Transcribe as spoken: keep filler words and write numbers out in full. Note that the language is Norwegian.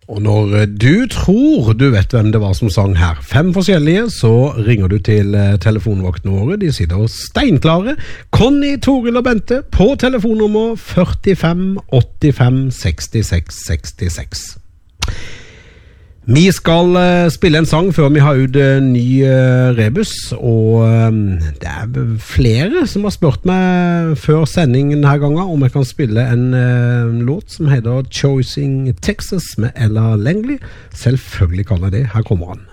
Og når du tror du vet hvem det var som sang her, fem forskjellige, så ringer du til telefonvaktene våre. De sitter steinklare. Conny, Toril og Bente på telefonnummer førtifem åttifem sekstiseks sekstiseks. Vi skal spille en sang før vi har ut ny rebus, og det er flere som har spurt meg før sendingen denne gangen om jeg kan spille en låt som heter Choosing Texas med Ella Langley. Selvfølgelig kan jeg det. Her kommer han.